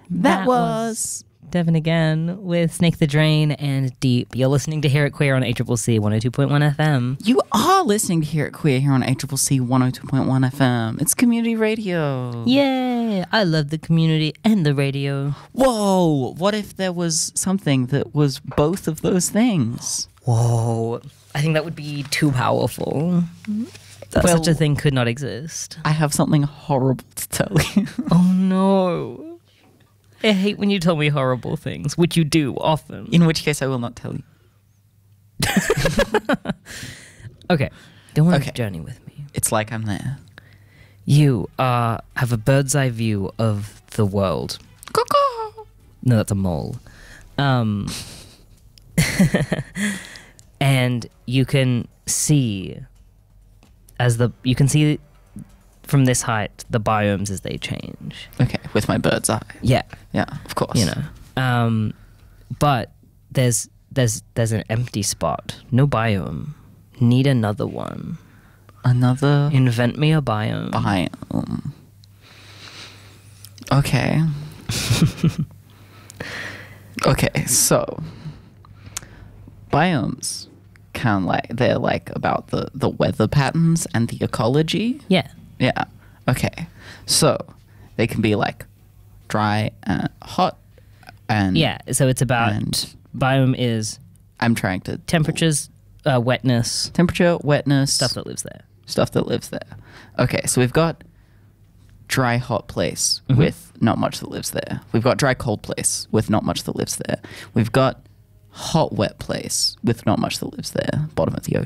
That was Devin again with Snake the Drain and Deep. You're listening to Hear It Queer on ACCC 102.1 FM. You are listening to Hear It Queer here on ACCC 102.1 FM. It's community radio. Yay! I love the community and the radio. Whoa! What if there was something that was both of those things? Whoa. I think that would be too powerful. Such a thing could not exist. I have something horrible to tell you. Oh no. I hate when you tell me horrible things, which you do often. In which case I will not tell you. Okay. Go on this journey with me. It's like I'm there. You have a bird's eye view of the world. Caw-caw. No, that's a mole. And you can see from this height the biomes as they change. Okay, with my bird's eye. Yeah. Yeah, of course. You know. But there's an empty spot. No biome. Need another one. Another Invent me a biome. biome. Okay. Okay, so biomes they're like about the weather patterns and the ecology. Yeah. Yeah. Okay. So they can be like dry and hot and Yeah. So it's about biome is I'm trying to temperatures, wetness, temperature, wetness, stuff that lives there. Okay, so we've got dry hot place with not much that lives there. We've got dry cold place with not much that lives there. We've got hot wet place with not much that lives there, bottom of the ocean.